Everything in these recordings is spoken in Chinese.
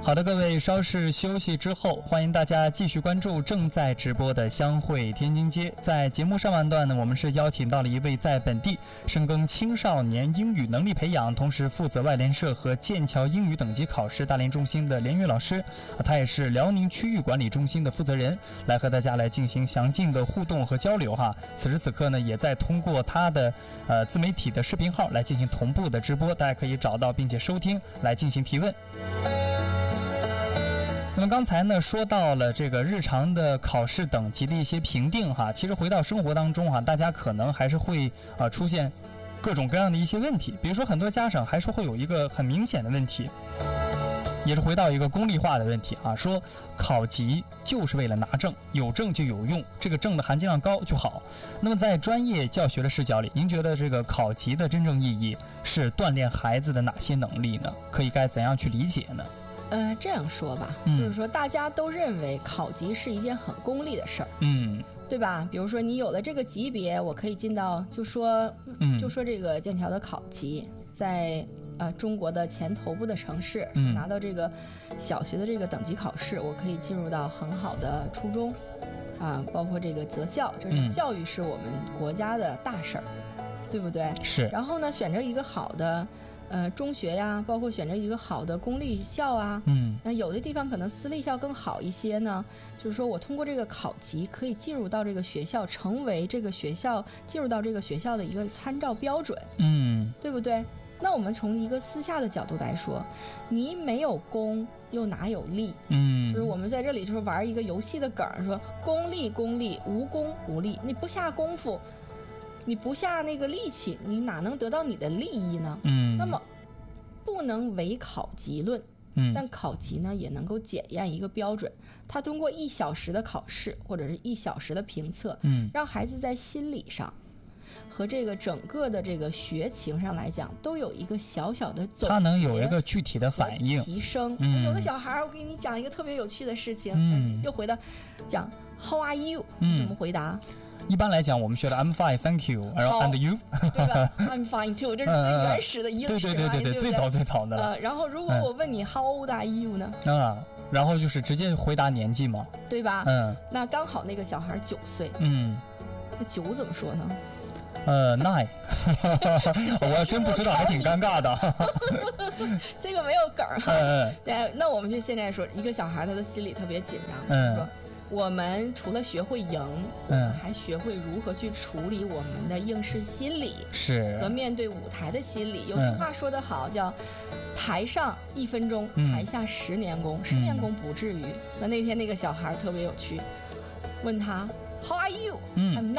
好的，各位稍事休息之后，欢迎大家继续关注正在直播的相会天津街。在节目上半段呢，我们是邀请到了一位在本地深耕青少年英语能力培养，同时负责外联社和剑桥英语等级考试大连中心的连云老师，他也是辽宁区域管理中心的负责人，来和大家来进行详尽的互动和交流哈。此时此刻呢，也在通过他的自媒体的视频号来进行同步的直播，大家可以找到并且收听来进行提问。那么刚才呢说到了这个日常的考试等级的一些评定哈，其实回到生活当中哈，大家可能还是会出现各种各样的一些问题，比如说很多家长还是会有一个很明显的问题，也是回到一个功利化的问题啊，说考级就是为了拿证，有证就有用，这个证的含金量高就好。那么在专业教学的视角里，您觉得这个考级的真正意义是锻炼孩子的哪些能力呢？该怎样去理解呢？ 这样说吧，就是说大家都认为考级是一件很功利的事儿，对吧？比如说你有了这个级别，我可以进到就说这个剑桥的考级，在中国的前头部的城市，拿到这个小学的这个等级考试，我可以进入到很好的初中，包括这个择校，这是教育是我们国家的大事儿，对不对？ 是。 然后呢，选择一个好的中学呀，包括选择一个好的公立校啊，那有的地方可能私立校更好一些呢。就是说我通过这个考级可以进入到这个学校，成为这个学校进入到这个学校的一个参照标准，对不对？那我们从一个私下的角度来说，你没有功又哪有利？就是我们在这里就是玩一个游戏的梗，说功利功利，无功无利。你不下功夫，你不下那个力气，你哪能得到你的利益呢？那么不能唯考级论，但考级呢也能够检验一个标准。它通过1小时的考试或者是1小时的评测，让孩子在心理上和这个整个的这个学情上来讲，都有一个小小的总结， 他能有一个具体的反应提升。有的小孩，我给你讲一个特别有趣的事情，又回到讲 How are you？怎么回答？ 一般来讲，我们学的 I'm fine, thank you， 然后 and you， 对吧？I'm fine too， 这是最原始的英式， 对，最早的了。 然后如果我问你 How old are you 呢？ 然后就是直接回答年纪嘛， 对吧？那刚好那个小孩9岁，那9怎么说呢 ？9，我真不知道，还挺尴尬的。 这个没有梗儿。对，那我们就现在说，一个小孩他的心里特别紧张，说我们除了学会赢，还学会如何去处理我们的应试心理， 是和面对舞台的心理。有句话说得好，叫台上1分钟，台下10年功。10年功不至于。那天那个小孩特别有趣，问他 How are you? I'm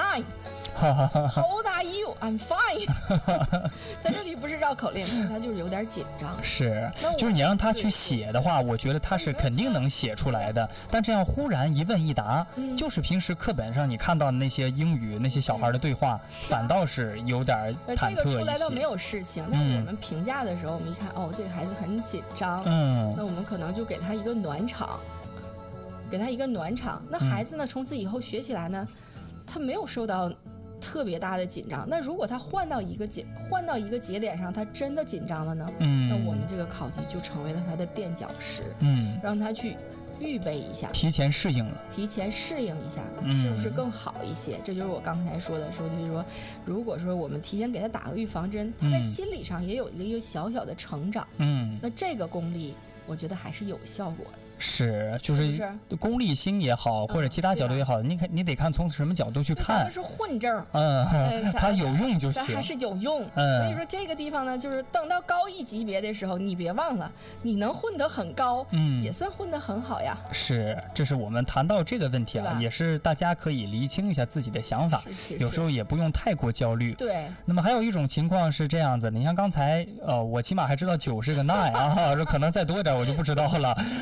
9。How old are you? I'm fine 。在这里不是绕口令，他就是有点紧张。 是，就是你让他去写的话，我觉得他是肯定能写出来的。但这样忽然一问一答，就是平时课本上你看到的那些英语那些小孩的对话，反倒是有点忐忑一些。 这个出来倒没有事情，但我们评价的时候，我们一看，这个孩子很紧张，那我们可能就给他一个暖场，那孩子呢，从此以后学起来呢，他没有受到特别大的紧张。那如果他换到一个节点上，他真的紧张了呢？那我们这个考级就成为了他的垫脚石，让他去预备一下， 提前适应一下，是不是更好一些？这就是我刚才说的，就是说，如果说我们提前给他打个预防针，他在心理上也有一个小小的成长，那这个功力，我觉得还是有效果的。 是，就是功利心也好，或者其他角度也好，你得看从什么角度去看。 它是混证， 它有用就行， 还是有用。所以说这个地方呢，就是等到高1级别的时候，你别忘了，你能混得很高，也算混得很好呀。 是，这是我们谈到这个问题啊，也是大家可以厘清一下自己的想法，有时候也不用太过焦虑。 对。 那么还有一种情况是这样子，你像刚才我起码还知道9是个9啊，这可能再多一点我就不知道了。那么对于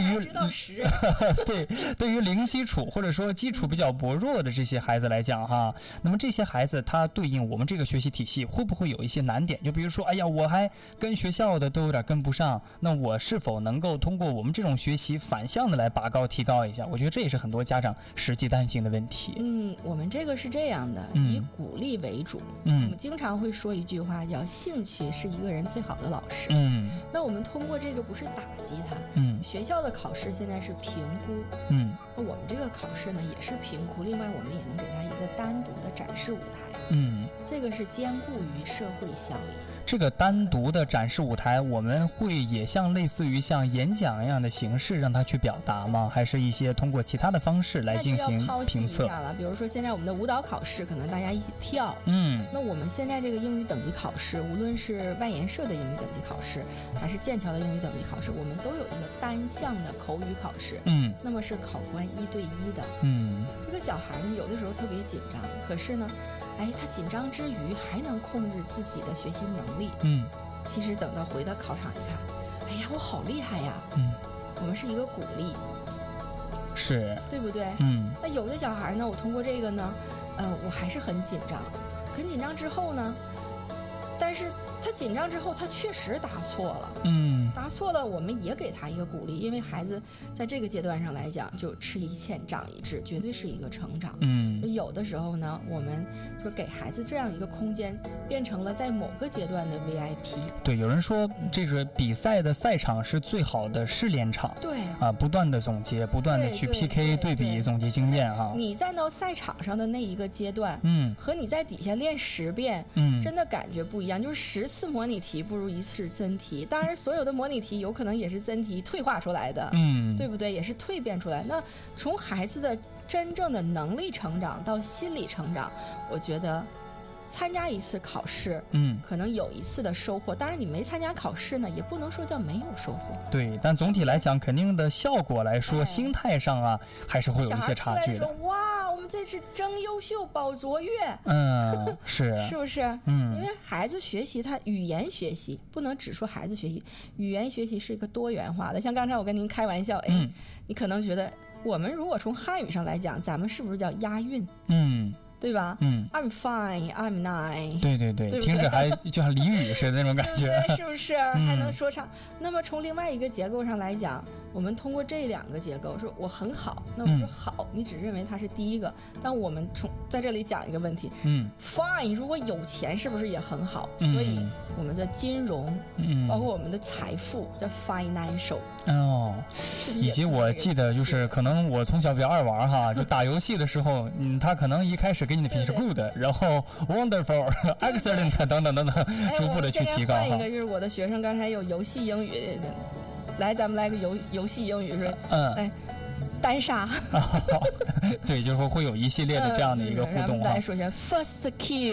于知道10 对于零基础或者说基础比较薄弱的这些孩子来讲哈，那么这些孩子他对应我们这个学习体系会不会有一些难点？就比如说，哎呀，我还跟学校的都有点跟不上，那我是否能够通过我们这种学习反向的来拔高提高一下？我觉得这也是很多家长实际担心的问题。 我们这个是这样的，以鼓励为主。我们经常会说一句话叫兴趣是一个人最好的老师。那我们通过这个不是打击他。学校的考试现在是评估。那我们这个考试呢也是评估，另外我们也能给他一个单独的展示舞台。这个是兼顾于社会效益。 这个单独的展示舞台，我们会也像类似于像演讲一样的形式让他去表达吗？还是一些通过其他的方式来进行评测？ 了，比如说现在我们的舞蹈考试，可能大家一起跳。那我们现在这个英语等级考试，无论是外研社的英语等级考试，还是剑桥的英语等级考试，我们都有一个单项的口语考试。那么是考官1对1的。这个小孩呢，有的时候特别紧张，可是呢，他紧张之余还能控制自己的学习能力。其实等到回到考场一看，我好厉害呀。我们是一个鼓励， 是对不对？那有的小孩呢，我通过这个呢，我还是很紧张，很紧张之后呢，但是他紧张之后，他确实答错了。答错了，我们也给他一个鼓励，因为孩子在这个阶段上来讲，就吃一堑长一智，绝对是一个成长。有的时候呢，我们说给孩子这样一个空间，变成了在某个阶段的 VIP。 对，有人说这个比赛的赛场是最好的试炼场。 对不断的总结，不断的去 PK 对比，总结经验哈。 你站到赛场上的那一个阶段，和你在底下练10遍，真的感觉不一样。就是10次模拟题不如1次真题。当然，所有的模拟题有可能也是真题退化出来的，对不对？也是蜕变出来。那从孩子的真正的能力成长到心理成长，我觉得参加一次考试，可能有一次的收获。当然，你没参加考试呢，也不能说叫没有收获。 对，但总体来讲，肯定的效果来说，心态上啊，还是会有一些差距的。 说哇，我们这是争优秀保卓越。 是不是？因为孩子学习，他语言学习不能只说孩子学习，语言学习是一个多元化的。像刚才我跟您开玩笑，你可能觉得我们如果从汉语上来讲，咱们是不是叫押韵？对吧？I'm fine, I'm nice。 对，听着还就像俚语似的那种感觉， 对，是不是？还能说唱。那么从另外一个结构上来讲，我们通过这2个结构，说我很好，那我说好，你只认为它是第一个。但我们在这里讲一个问题，fine 如果有钱是不是也很好？所以我们的金融，包括我们的财富叫 financial。 以及我记得就是可能我从小比较爱玩哈，就打游戏的时候，他可能一开始给你的评语是 good， 然后 wonderful、excellent 等等，逐步的去提高。 换一个就是我的学生刚才有游戏英语，来咱们来个游戏英语是单杀。 对，就是说会有一系列的这样的一个互动来说一下 first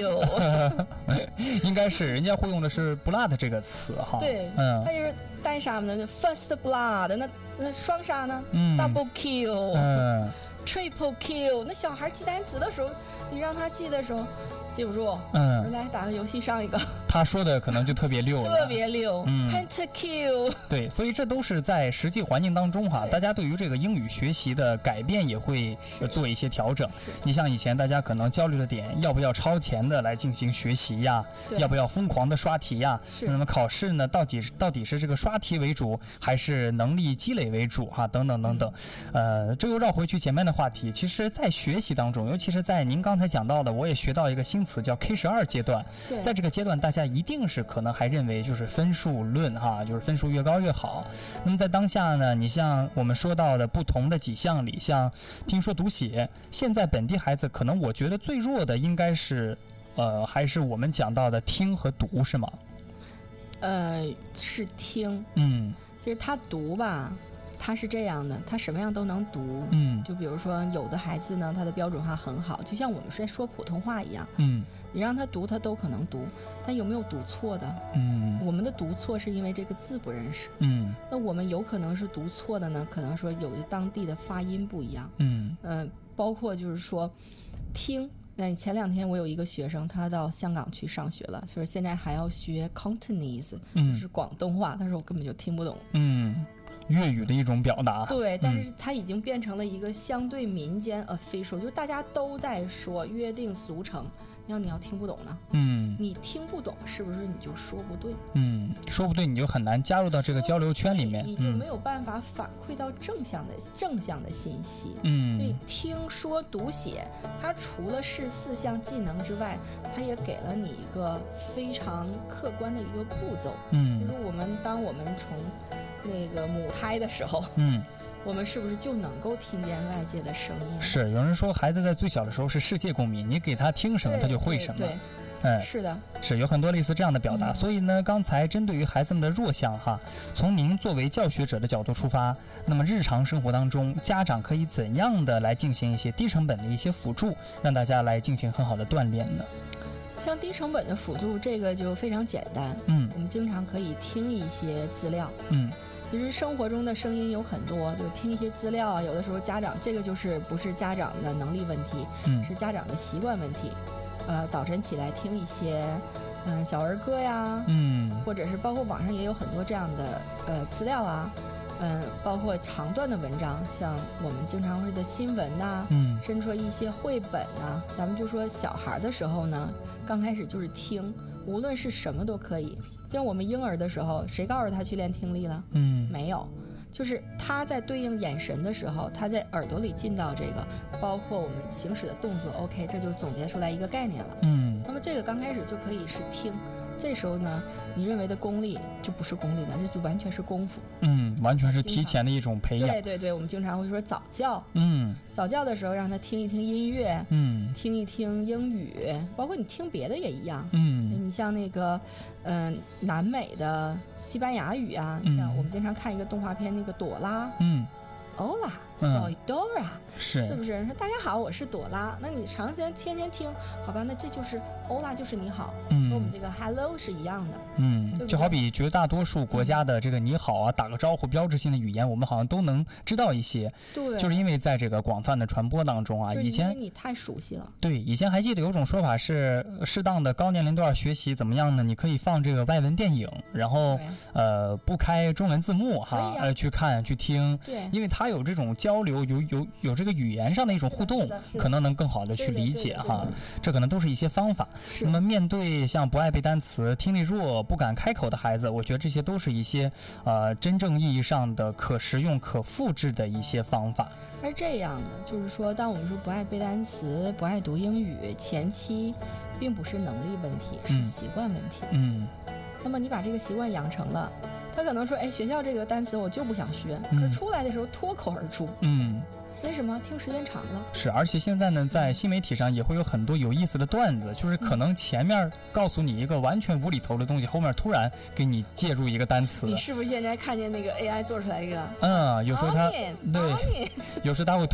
kill。 应该是人家会用的是 blood 这个词哈。 对，他就是单杀嘛，就 first blood。那双杀呢？double kill。triple kill。那小孩记单词的时候，你让他记的时候记不住，来打个游戏上一个。 他说的可能就特别溜了， 特别溜，pentakill。 对，所以这都是在实际环境当中哈，大家对于这个英语学习的改变也会做一些调整。你像以前大家可能焦虑的点，要不要超前的来进行学习呀？要不要疯狂的刷题呀？那么考试呢，到底是这个刷题为主，还是能力积累为主哈？等等等等。这又绕回去前面的话题。其实，在学习当中，尤其是在您刚才讲到的，我也学到一个新词叫 K12阶段。在这个阶段，大家一定是可能还认为就是分数论哈，就是分数越高越好。那么在当下呢，你像我们说到的不同的几项里，像听说读写，现在本地孩子可能我觉得最弱的应该是还是我们讲到的听和读，是吗？ 是听。就是他读吧，他是这样的，他什么样都能读。就比如说有的孩子呢，他的标准化很好，就像我们是在说普通话一样。你让他读，他都可能读，但有没有读错的？我们的读错是因为这个字不认识。那我们有可能是读错的呢，可能说有的当地的发音不一样。包括就是说听。那前2天我有一个学生，他到香港去上学了，就是现在还要学 Cantonese，就是广东话，但是我根本就听不懂。 粤语的一种表达。 对，但是它已经变成了一个相对民间 official，就大家都在说，约定俗成。你要听不懂呢，你听不懂是不是你就说不对？ 说不对你就很难加入到这个交流圈里面， 你就没有办法反馈到正向的信息。所以听说读写，它除了是4项技能之外，它也给了你一个非常客观的一个步骤。就是当我们从那个母胎的时候，我们是不是就能够听见外界的声音？ 是，有人说孩子在最小的时候是世界公民，你给他听什么他就会什么。 对，是的， 是有很多类似这样的表达。所以呢，刚才针对于孩子们的弱项哈，从您作为教学者的角度出发，那么日常生活当中，家长可以怎样的来进行一些低成本的一些辅助，让大家来进行很好的锻炼呢？ 像低成本的辅助，这个就非常简单。 我们经常可以听一些资料。其实生活中的声音有很多，就听一些资料啊。有的时候家长这个就是不是家长的能力问题，是家长的习惯问题。早晨起来听一些小儿歌呀，或者是包括网上也有很多这样的资料啊，包括长段的文章，像我们经常会的新闻呐，甚至说一些绘本呐。咱们就说小孩的时候呢，刚开始就是听，无论是什么都可以。像我们婴儿的时候，谁告诉他去练听力了？没有，就是他在对应眼神的时候，他在耳朵里进到这个，包括我们行驶的动作 ，OK， 这就总结出来一个概念了。那么这个刚开始就可以是听，这时候呢，你认为的功力就不是功力了，这就完全是功夫。 完全是提前的一种培养。 对，我们经常会说早教。早教的时候让他听一听音乐，听一听英语，包括你听别的也一样。你像那个，南美的西班牙语啊，像我们经常看一个动画片，那个朵拉。Hola，soy Dora，是不是？说大家好，我是朵拉。那你长时间天天听，好吧？那这就是 Hola，就是你好，和我们这个 Hello 是一样的。对对， 就好比绝大多数国家的这个你好啊，打个招呼，标志性的语言，我们好像都能知道一些。 对， 就是因为在这个广泛的传播当中啊，以前你太熟悉了。 对，以前还记得有种说法是，适当的高年龄段学习怎么样呢？你可以放这个外文电影，然后不开中文字幕哈，去看去听。 对， 因为它有这种交流，有这个语言上的一种互动，可能能更好的去理解哈。这可能都是一些方法。那么面对像不爱背单词、听力弱、不敢开口的孩子，我觉得这些都是一些真正意义上的可实用、可复制的一些方法。 是这样的，就是说，当我们说不爱背单词、不爱读英语，前期并不是能力问题，是习惯问题。那么你把这个习惯养成了，他可能说，学校这个单词我就不想学，可是出来的时候脱口而出。为什么？听时间长了。 是，而且现在呢，在新媒体上也会有很多有意思的段子，就是可能前面告诉你一个完全无厘头的东西，后面突然给你介入一个单词。 你是不是现在看见那个 AI 做出来一个？ 有时候它对，有时候它会